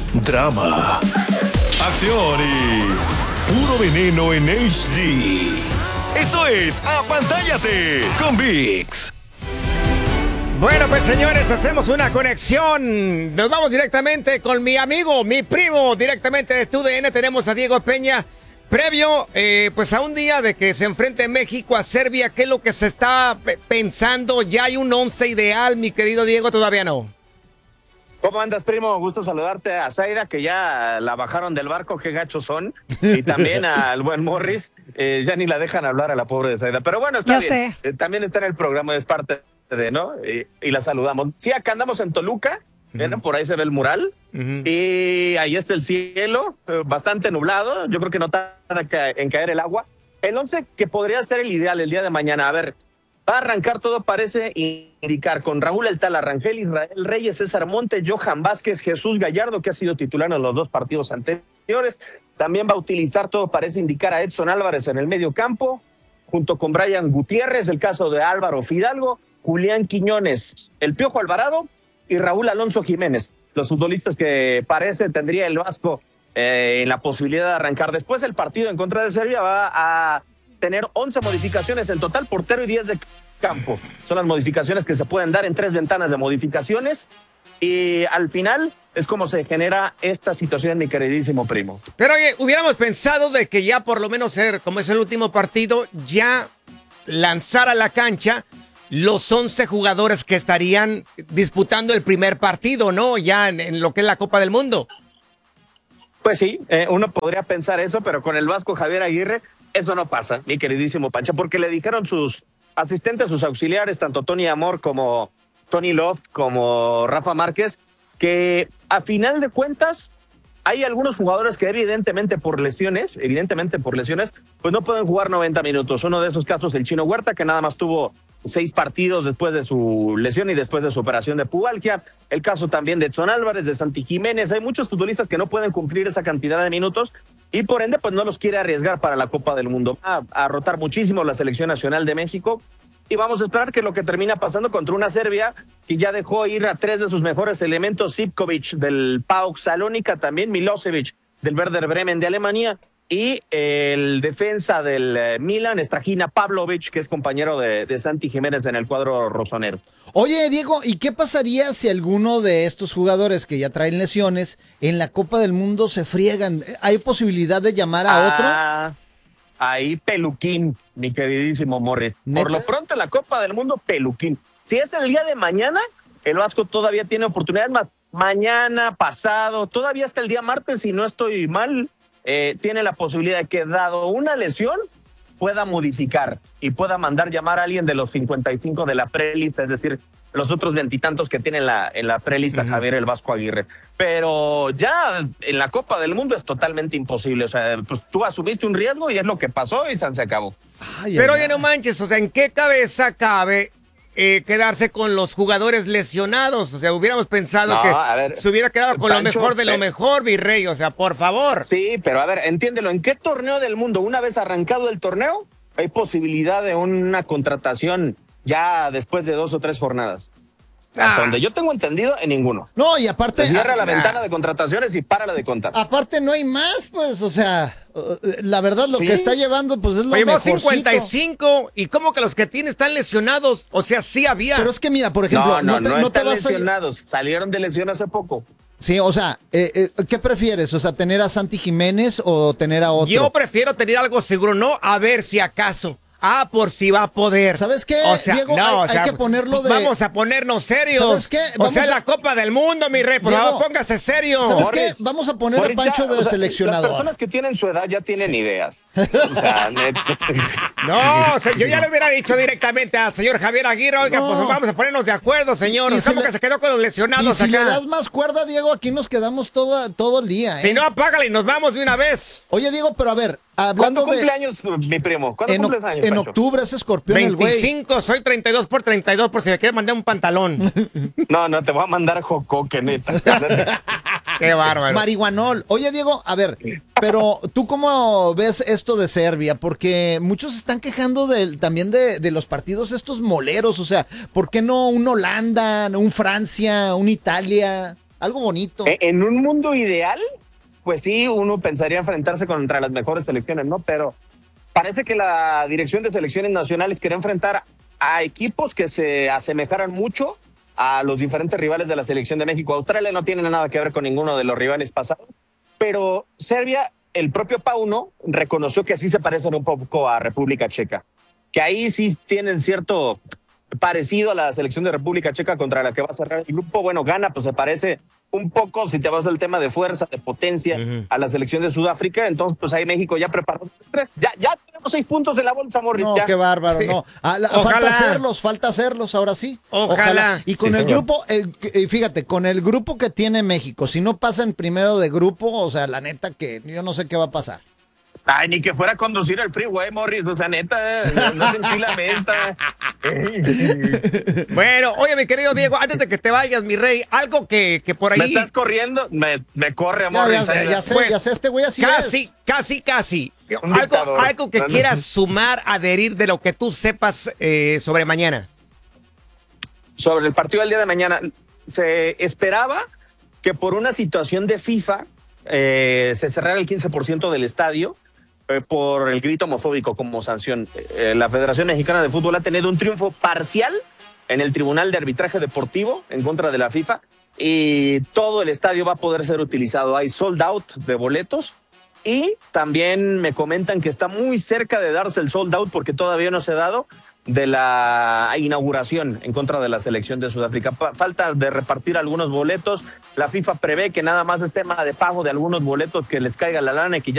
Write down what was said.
drama, acción y puro veneno en HD. Esto es Apantállate con ViX. Bueno, pues señores, hacemos una conexión. Nos vamos directamente con mi amigo, mi primo, directamente de TUDN. Tenemos a Diego Peña. Previo, pues a un día de que se enfrente México a Serbia, ¿qué es lo que se está pensando? ¿Ya hay un 11 ideal, mi querido Diego? Todavía no. ¿Cómo andas, primo? Gusto saludarte a Zaida, que ya la bajaron del barco, qué gachos son. Y también al buen Morris, ya ni la dejan hablar a la pobre de Zaida. Pero bueno, está bien. También está en el programa, es parte de, ¿no? Y la saludamos. Sí, acá andamos en Toluca, por ahí se ve el mural. Y ahí está el cielo, bastante nublado. Yo creo que no tarda en caer el agua. El 11 que podría ser el ideal el día de mañana. A ver, va a arrancar, todo parece indicar, con Raúl El Tala Rangel, Israel Reyes, César Monte, Johan Vázquez, Jesús Gallardo, que ha sido titular en los dos partidos anteriores. También va a utilizar, todo parece indicar, a Edson Álvarez en el medio campo, junto con Brian Gutiérrez, el caso de Álvaro Fidalgo, Julián Quiñones, el Piojo Alvarado y Raúl Alonso Jiménez. Los futbolistas que parece tendría el Vasco en la posibilidad de arrancar. Después el partido en contra de Serbia va a tener 11 modificaciones en total, portero y 10 de campo. Son las modificaciones que se pueden dar en 3 ventanas de modificaciones. Y al final es como se genera esta situación, mi queridísimo primo. Pero oye, hubiéramos pensado de que ya por lo menos como es el último partido, ya lanzar a la cancha los 11 jugadores que estarían disputando el primer partido, ¿no? Ya en lo que es la Copa del Mundo. Pues sí, uno podría pensar eso, pero con el Vasco Javier Aguirre eso no pasa, mi queridísimo Pancha, porque le dijeron sus asistentes, sus auxiliares, tanto Tony Amor como Tony Love, como Rafa Márquez, que a final de cuentas hay algunos jugadores que evidentemente por lesiones, pues no pueden jugar 90 minutos. Uno de esos casos, el Chino Huerta, que nada más tuvo 6 partidos después de su lesión y después de su operación de pubalgia. El caso también de Edson Álvarez, de Santi Jiménez. Hay muchos futbolistas que no pueden cumplir esa cantidad de minutos y por ende pues no los quiere arriesgar para la Copa del Mundo. Va a rotar muchísimo la selección nacional de México y vamos a esperar que lo que termina pasando contra una Serbia que ya dejó ir a 3 de sus mejores elementos, Zivkovic del PAOK Salónica, también Milosevic del Werder Bremen de Alemania, y el defensa del Milan, Strahina Pavlovic, que es compañero de Santi Jiménez en el cuadro rosonero. Oye, Diego, ¿y qué pasaría si alguno de estos jugadores que ya traen lesiones en la Copa del Mundo se friegan? ¿Hay posibilidad de llamar a otro? Ahí Peluquín, mi queridísimo Morris. ¿Neta? Por lo pronto en la Copa del Mundo, Peluquín. Si es el día de mañana, el Vasco todavía tiene oportunidades más. Mañana, pasado, todavía hasta el día martes, si no estoy mal, tiene la posibilidad de que, dado una lesión, pueda modificar y pueda mandar llamar a alguien de los 55 de la prelista, es decir, los otros 20 y tantos que tiene en la prelista Javier el Vasco Aguirre. Pero ya en la Copa del Mundo es totalmente imposible. O sea, pues tú asumiste un riesgo y es lo que pasó y se acabó. Pero oye, no manches, o sea, ¿en qué cabeza cabe quedarse con los jugadores lesionados? O sea, hubiéramos pensado que se hubiera quedado con Pancho, lo mejor de lo mejor, Virrey. O sea, por favor. Sí, pero a ver, entiéndelo. ¿En qué torneo del mundo, una vez arrancado el torneo, hay posibilidad de una contratación ya después de 2 o 3 jornadas? Hasta donde yo tengo entendido, en ninguno. No, y aparte... Se cierra la ventana de contrataciones y párala de contar. Aparte no hay más, pues, o sea, la verdad lo que está llevando, pues es lo mejorcito. 55, y como que los que tiene están lesionados, o sea, sí había. Pero es que mira, por ejemplo... No te vas lesionados, salieron de lesión hace poco. Sí, o sea, ¿qué prefieres? O sea, ¿tener a Santi Jiménez o tener a otro? Yo prefiero tener algo seguro, no a ver si acaso. Por si va a poder. ¿Sabes qué, o sea, Diego? No, hay que ponerlo de... Vamos a ponernos serios. ¿Sabes qué? O sea, la Copa del Mundo, mi rey. Por favor, póngase serio. ¿Sabes qué? Vamos a poner a Pancho de seleccionador. Las personas que tienen su edad ya tienen ideas. O sea, no, o sea, yo ya le hubiera dicho directamente al señor Javier Aguirre, oiga, pues vamos a ponernos de acuerdo, señor. ¿Cómo que se quedó con los lesionados si acá? le das más cuerda, Diego, aquí nos quedamos todo el día, ¿eh? Si no, apágale y nos vamos de una vez. Oye, Diego, pero a ver, hablando ¿cuándo cumpleaños, mi primo? ¿Cuándo cumples años, en Pancho? Octubre es escorpión 25, el güey. soy 32 por 32, por si me quiere mandar un pantalón. No, te voy a mandar jocoque, neta. Qué bárbaro. Marihuanol. Oye, Diego, a ver, pero ¿tú cómo ves esto de Serbia? Porque muchos están quejando también de los partidos estos moleros. O sea, ¿por qué no un Holanda, un Francia, un Italia? algo bonito. En un mundo ideal, pues sí, uno pensaría enfrentarse contra las mejores selecciones, ¿no? Pero parece que la dirección de selecciones nacionales quiere enfrentar a equipos que se asemejaran mucho a los diferentes rivales de la selección de México. Australia no tiene nada que ver con ninguno de los rivales pasados, pero Serbia, el propio Pauno, reconoció que sí se parecen un poco a República Checa, que ahí sí tienen cierto parecido a la selección de República Checa contra la que va a cerrar el grupo. Bueno, Ghana pues se parece un poco, si te vas al tema de fuerza, de potencia, a la selección de Sudáfrica. Entonces pues ahí México ya preparó 3. Ya tenemos 6 puntos en la bolsa, Morris. No, ya. qué bárbaro, sí. No. Falta hacerlos, ahora sí. Ojalá. Y con sí, el señor. grupo, fíjate, con el grupo que tiene México, si no pasa en primero de grupo, o sea, la neta que yo no sé qué va a pasar. Ay, ni que fuera a conducir el freeway, Morris. O sea, neta, no se enchilamenta. Bueno, oye, mi querido Diego, antes de que te vayas, mi rey, algo que por ahí... ¿Me estás corriendo? Me corre, Morris. Ya sé, este güey así Casi. Un dictador. Algo que quieras sumar, adherir de lo que tú sepas sobre mañana. Sobre el partido del día de mañana, se esperaba que por una situación de FIFA se cerrara el 15% del estadio por el grito homofóbico como sanción. La Federación Mexicana de Fútbol ha tenido un triunfo parcial en el Tribunal de Arbitraje Deportivo en contra de la FIFA y todo el estadio va a poder ser utilizado. Hay sold out de boletos y también me comentan que está muy cerca de darse el sold out porque todavía no se ha dado de la inauguración en contra de la selección de Sudáfrica. Falta de repartir algunos boletos. La FIFA prevé que nada más es tema de pago de algunos boletos que les caiga la lana y que ya